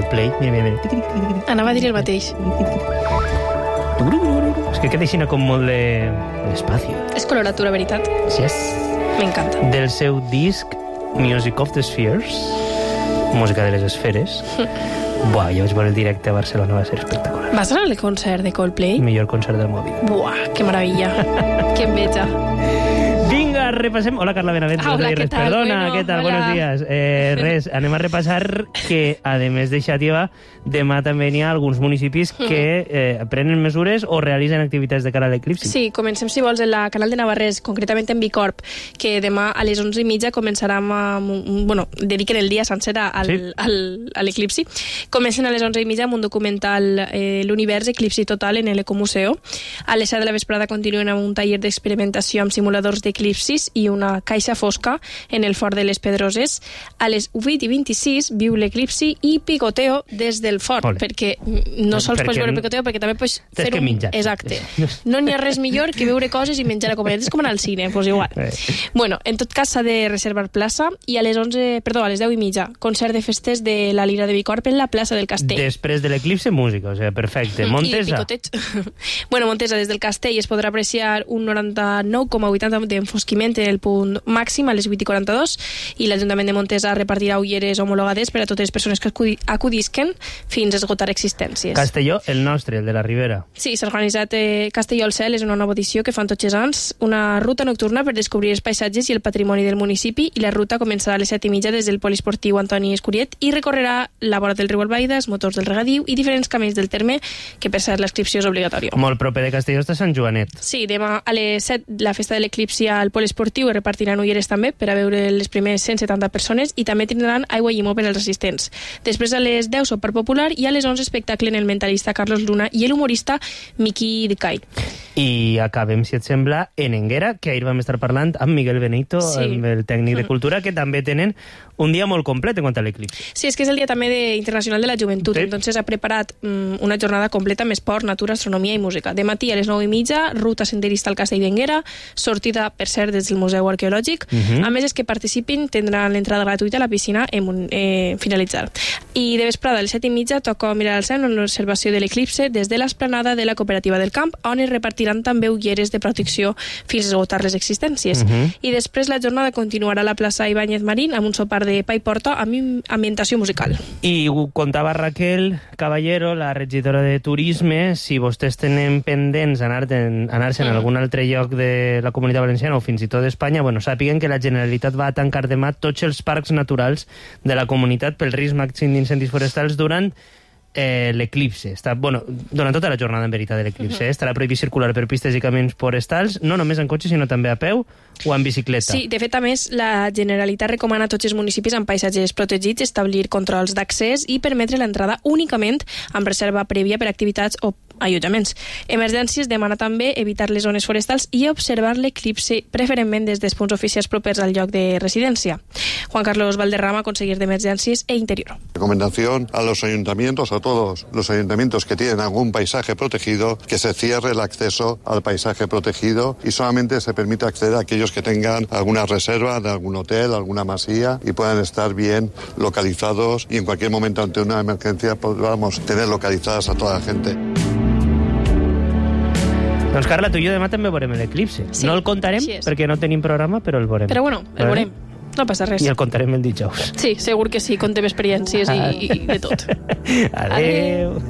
Coldplay. Mira. Anava a dir el mateix. És que queda així com molt d'espacio. És coloratura, veritat. Yes. M'encanta. Del seu disc Music of the Spheres, música de les esferes. Buah, jo vaig veure el directe a Barcelona, va ser espectacular. Vas anar al concert de Coldplay? El millor concert del mòbil. Buah, que meravella. Que enveja. Vinga, repassem... Hola, Carla Benavent. Hola, què tal? Perdona, Bueno, què tal? hola. Buenos días. Res, anem a repassar que, a més de Xàtiva, demà també hi ha alguns municipis que prenen mesures o realitzen activitats de cara a l'eclipsi. Sí, comencem, si vols, en la Canal de Navarrés, concretament en Bicorb, que demà a les 11:30 començarem bueno, dediquen el dia sencer a l'eclipsi. Comencen a les 11:30 amb un documental L'univers eclipsi total en l'Ecomuseu. A les 7 de la vesprada continuen amb un taller d'experimentació amb simuladors d'eclipsis i una caixa fosca en el Fort de les Pedroses. A les 8:26 viu l'eclipsi i picoteo des del fort, perquè no sols pots veure picoteo, perquè també pots fer un... Exacte. No n'hi ha res millor que veure coses i menjar acompanyats. És com anar al cine, doncs igual. Bueno, en tot cas s'ha de reservar plaça i a les 10:30, concert de festes de la Lira de Bicorb en la plaça del Castell. Després de l'eclipsi, música, o sigui, perfecte. Montesa. I picoteig. Bueno, Montesa, des del Castell es podrà apreciar un 99,80 d'enfosquiment en el punt màxim a les 8:42 i l'Ajuntament de Montesa repartirà ulleres homologades per a totes les persones que acudisquen fins a esgotar existències. Castelló, el nostre, el de la Ribera. Sí, s'ha organitzat Castelló al cel, és una nova edició que fan tots els anys, una ruta nocturna per descobrir els paisatges i el patrimoni del municipi, i la ruta començarà a les 7:30 des del poliesportiu Antoni Escuriet i recorrerà la vora del riu Albaida, els motors del regadiu i diferents camins del terme, que per cert l'inscripció és obligatòria. Molt proper de Castelló està Sant Joanet. Sí, demà a les 7 la festa de l'eclipsi al poliesportiu i repartiran ulleres també per a veure les primeres 170 persones i també tindran aigua i llimó per als assistents. Després a les 10 sopar popular i a les 11 espectacle en el mentalista Carlos Luna i l'humorista Miki Dicay. I acabem, si et sembla, en Enguera, que ahir vam estar parlant amb Miguel Benito, amb el tècnic de cultura, que també tenen un dia molt complet en quant a l'eclipsi. Sí, és que és el dia també internacional de la joventut, entonces ha preparat una jornada completa amb esport, natura, astronomia i música. De matí a les 9:30, ruta senderista al Castell d'Enguera, sortida, per cert, des del Museu Arqueològic. A més, els que participin tindran l'entrada gratuïta a la piscina en finalitzar. I de vesprada a les 7:30 toca mirar al cel en l'observació de l'eclipse des de l'esplanada de la cooperativa del camp, on es repartiran també ulleres de protecció fins a esgotar les existències. I després la jornada continuarà a la plaça Ibáñez Marín amb un sopar de pa i porta amb ambientació musical. I ho contava Raquel Caballero, la regidora de Turisme, si vostès tenen pendents anar-se'n a algun altre lloc de la Comunitat Valenciana o fins i tot d'Espanya, bueno, sàpiguen que la Generalitat va a tancar demà tots els parcs naturals de la comunitat pel risc màxim d'incendis forestals durant l'eclipse. Bueno, durant tota la jornada, en veritat, de l'eclipse. Estarà prohibit circular per pistes i camins forestals, no només en cotxe, sinó també a peu o en bicicleta. Sí, de fet, a més, la Generalitat recomana a tots els municipis amb paisatges protegits establir controls d'accés i permetre l'entrada únicament amb reserva prèvia per activitats o allotjaments. Emergències demana també evitar les zones forestals i observar l'eclipse preferentment des dels punts oficials propers al lloc de residència. Juan Carlos Valderrama, conseller d'Emergències e Interior. Recomendación a los ayuntamientos, a todos los ayuntamientos que tienen algún paisaje protegido, que se cierre el acceso al paisaje protegido y solamente se permite acceder a aquellos que tengan alguna reserva de algún hotel, alguna masía y puedan estar bien localizados y en cualquier momento ante una emergencia podamos tener localizadas a toda la gente. Doncs Carla, tu i jo demà també veurem l'eclipse. Sí, no el contarem perquè no tenim programa, però el veurem. Però bueno, el veurem. No passa res. I el contarem el dijous. Sí, segur que sí, contem experiències i de tot. Adéu.